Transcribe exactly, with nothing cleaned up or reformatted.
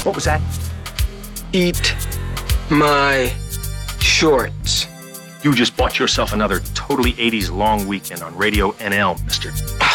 What was that? Eat my shorts. You just bought yourself another totally eighties long weekend on Radio N L, Mister